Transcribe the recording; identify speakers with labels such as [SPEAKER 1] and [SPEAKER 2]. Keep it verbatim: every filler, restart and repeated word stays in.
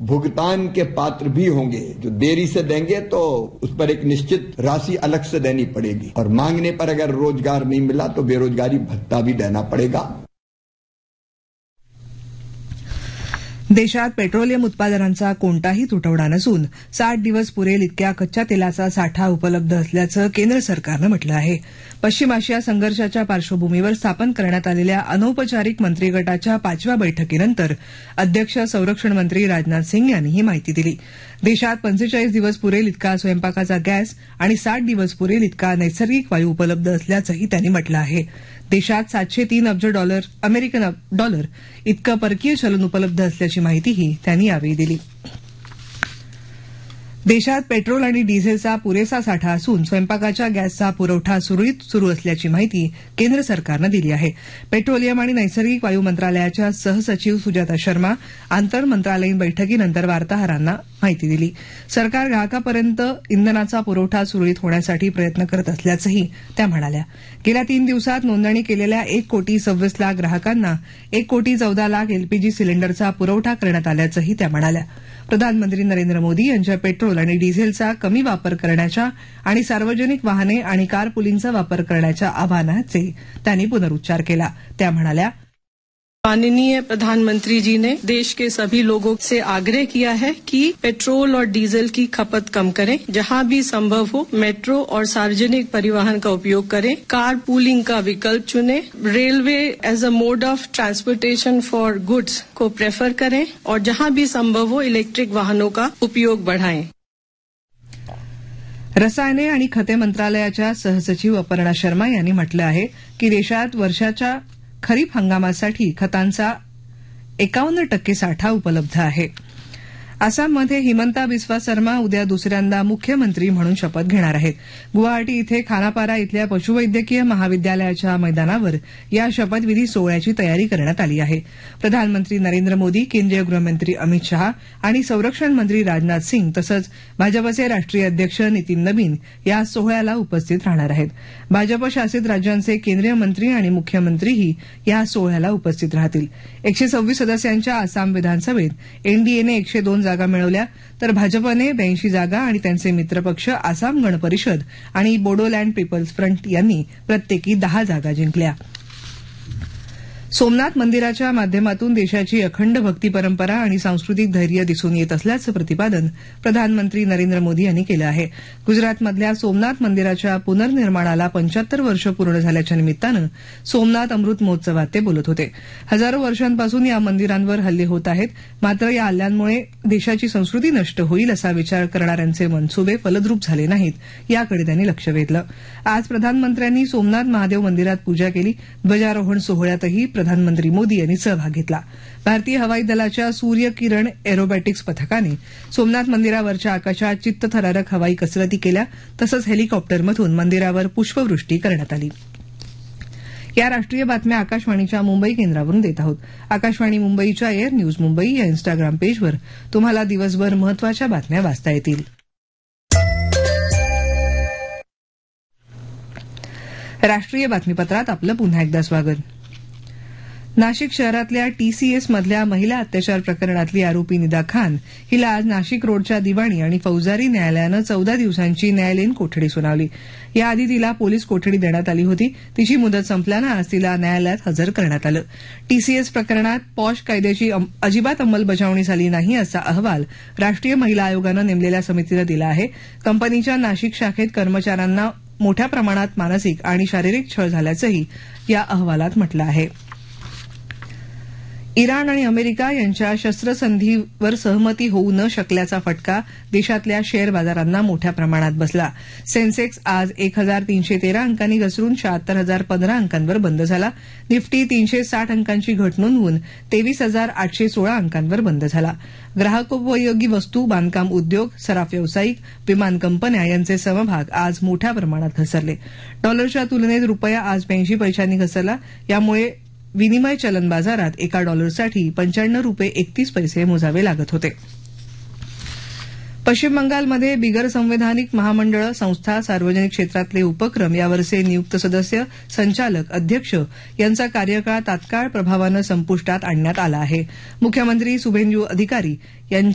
[SPEAKER 1] भुगतान के पात्र भी होंगे। जो देरी से देंगे तो उस पर एक निश्चित राशि अलग से देनी पड़ेगी और मांगने पर अगर रोजगार नहीं मिला तो बेरोजगारी भत्ता भी देना पड़ेगा।
[SPEAKER 2] देशात पेट्रोलियम उत्पादनांचा कोणताही तुटवडा नसून साठ दिवस पुरेल इतक्या कच्च्या तेलाचा साठा उपलब्ध असल्याचं केंद्र सरकारनं म्हटलं आहे। पश्चिम आशिया संघर्षाच्या पार्श्वभूमीवर स्थापन करण्यात आलेल्या अनौपचारिक मंत्रिगटाच्या पाचव्या बैठकीनंतर अध्यक्ष संरक्षण मंत्री राजनाथ सिंग यांनी ही माहिती दिली। देशात पंचेचाळीस दिवस पुरेल इतका स्वयंपाकाचा गॅस आणि साठ दिवस पुरेल इतका नैसर्गिक वायू उपलब्ध असल्याचंही त्यांनी म्हटलं आहे। देशात सातशे तीन अब्ज डॉलर अमेरिकन डॉलर इतकं परकीय चलन उपलब्ध असल्याची माहितीही त्यांनी यावेळी दिली। देशात पेट्रोल आणि डिझेलचा पुरेसा साठा असून स्वयंपाकाच्या गॅसचा पुरवठा सुरळीत सुरू असल्याची माहिती केंद्र सरकारनं दिली आहे। पेट्रोलियम आणि नैसर्गिक वायू मंत्रालयाच्या सहसचिव सुजाता शर्मा आंतर मंत्रालयीन बैठकीनंतर वार्ताहरांना माहिती दिली। सरकार ग्राहकांपर्यंत इंधनाचा पुरवठा सुरळीत होण्यासाठी प्रयत्न करत असल्याचंही त्या म्हणाल्या। गेल्या तीन दिवसात नोंदणी केलेल्या एक कोटी सव्वीस लाख ग्राहकांना एक कोटी चौदा लाख एलपीजी सिलेंडरचा पुरवठा करण्यात आल्याचंही त्या म्हणाल्या। प्रधानमंत्री नरेंद्र मोदी यांच्या पेट्रोल आणि डिझेलचा कमी वापर करण्याच्या आणि सार्वजनिक वाहने आणि कार पुलिंगचा वापर करण्याच्या आवाहनाचे त्यांनी पुनरुच्चार केला। त्या म्हणाल्या,
[SPEAKER 3] माननीय प्रधानमंत्री जी ने देश के सभी लोगों से आग्रह किया है कि पेट्रोल और डीजल की खपत कम करें, जहां भी संभव हो मेट्रो और सार्वजनिक परिवहन का उपयोग करें, कार पूलिंग का विकल्प चुनें, railway as a mode of transportation for goods को प्रेफर करें और जहां भी संभव हो इलेक्ट्रिक वाहनों का उपयोग बढ़ाएं।
[SPEAKER 2] रसायने आणि खते मंत्रालयाच्या सहसचिव अपर्णा शर्मा यांनी म्हटलं आहे की देशात वर्षाच्या खरीप हंगामासाठी खतांचा एकावन्न टक्के साठा उपलब्ध आहे। आसाममध्ये हिमंता बिस्वा शर्मा उद्या दुसऱ्यांदा मुख्यमंत्री म्हणून शपथ घेणार आहेत। गुवाहाटी इथे खानापारा इथल्या पशुवैद्यकीय महाविद्यालयाच्या मैदानावर या शपथविधी सोहळ्याची तयारी करण्यात आली आहे। प्रधानमंत्री नरेंद्र मोदी, केंद्रीय गृहमंत्री अमित शहा आणि संरक्षण मंत्री राजनाथ सिंग तसंच भाजपचे राष्ट्रीय अध्यक्ष नितीन नवीन या सोहळ्याला उपस्थित राहणार आहेत। भाजप शासित राज्यांचे केंद्रीय मंत्री आणि मुख्यमंत्रीही या सोहळ्याला उपस्थित राहतील। एकशे सव्वीस सदस्यांच्या आसाम विधानसभेत एनडीएने एकशे दोन जागा मिळवल्या तर भाजपने ब्याऐंशी जागा आणि त्यांचे मित्रपक्ष आसाम गण परिषद आणि बोडोलँड पीपल्स फ्रंट यांनी प्रत्येकी दहा जागा जिंकल्या। सोमनाथ मंदिराच्या माध्यमातून देशाची अखंड भक्ती परंपरा आणि सांस्कृतिक धैर्य दिसून येत असल्याचं प्रतिपादन प्रधानमंत्री नरेंद्र मोदी यांनी केलं आहे। गुजरातमधल्या सोमनाथ मंदिराच्या पुनर्निर्माणाला पंच्याहत्तर वर्ष पूर्ण झाल्याच्या निमित्तानं सोमनाथ अमृत महोत्सवात ते बोलत होते। हजारो वर्षांपासून या मंदिरांवर हल्ले होत आहेत, मात्र या हल्ल्यांमुळे देशाची संस्कृती नष्ट होईल असा विचार करणाऱ्यांचे मनसुबे फलद्रूप झाले नाहीत याकडे त्यांनी लक्ष वेधलं। आज प्रधानमंत्र्यांनी सोमनाथ महादेव मंदिरात पूजा केली। ध्वजारोहण सोहळ्यातही प्रधानमंत्री मोदी यांनी सहभाग घेतला। भारतीय हवाई दलाच्या सूर्य किरण एरोबॅटिक्स पथकाने सोमनाथ मंदिरावरच्या आकाशात चित्तथरारक हवाई कसरती केल्या तसंच हेलिकॉप्टरमधून मंदिरावर पुष्पवृष्टी करण्यात आली। या राष्ट्रीय बातम्या आकाशवाणीच्या मुंबई केंद्रावरून देत आहोत। आकाशवाणी मुंबईच्या एअर न्यूज मुंबई या इन्स्टाग्राम पेजवर तुम्हाला दिवसभर महत्वाच्या बातम्या वाचता येतील। राष्ट्रीय बातमीपत्रात आपलं पुन्हा एकदा स्वागत। नाशिक शहरातल्या टीसीएस मधल्या महिला अत्याचार प्रकरणातली आरोपी निदा खान हिला आज नाशिक रोडच्या दिवाणी आणि फौजदारी न्यायालयानं चौदा दिवसांची न्यायालयीन कोठडी सुनावली। याआधी तिला पोलीस कोठडी देण्यात आली होती। तिची मुदत संपल्यानं आज तिला न्यायालयात हजर करण्यात आलं। टीसीएस प्रकरणात पॉश कायद्याची अजिबात अंमलबजावणी झाली नाही असा अहवाल राष्ट्रीय महिला आयोगानं नेमलेल्या समितीनं दिला आहे। कंपनीच्या नाशिक शाखेत कर्मचाऱ्यांना मोठ्या प्रमाणात मानसिक आणि शारीरिक छळ झाल्याचंही या अहवालात म्हटलं आहे। इराण आणि अमेरिका यांच्या शस्त्रसंधीवर सहमती होऊ न शकल्याचा फटका देशातल्या शेअर बाजारांना मोठ्या प्रमाणात बसला। सेन्सेक्स आज एक हजार तीनशे तेरा अंकांनी घसरून शहात्तर हजार पंधरा अंकांवर बंद झाला। निफ्टी तीनशे साठ अंकांची घट नोंदवून तेवीस हजार आठशे सोळा अंकांवर बंद झाला। ग्राहकोपयोगी वस्तू, बांधकाम उद्योग, सराफ व्यावसायिक, विमान कंपन्या यांचे समभाग आज मोठ्या प्रमाणात घसरले। डॉलरच्या तुलनेत रुपया आज ब्याऐंशी पैशांनी घसरला। यामुळे विनिमय चलन बाजारात एका डॉलरसाठी पंच्याण्णव रुपये एकतीस पैसे मोजावे लागत होते। पश्चिम बंगालमध्ये बिगर संवैधानिक महामंडळं, संस्था, सार्वजनिक क्षेत्रातले उपक्रम यावरचे नियुक्त सदस्य, संचालक, अध्यक्ष यांचा कार्यकाळ तात्काळ प्रभावानं संपुष्टात आणण्यात आला आहे। मुख्यमंत्री शुभेंदू अधिकारी यांच्या